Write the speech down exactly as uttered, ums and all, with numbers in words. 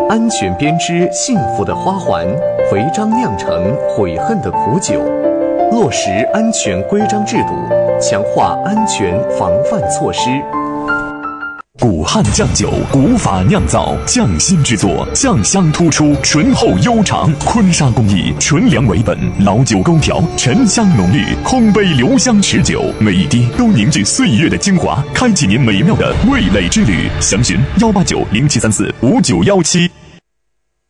安全编织幸福的花环，违章酿成悔恨的苦酒。落实安全规章制度，强化安全防范措施。 古汉酱酒，古法酿造，匠心制作，酱香突出，醇厚悠长。坤沙工艺，纯粮为本，老酒勾调，沉香浓郁，烘焙留香持久，每一滴都凝聚岁月的精华，开启您美妙的味蕾之旅。详询幺八九零七三四五九幺七。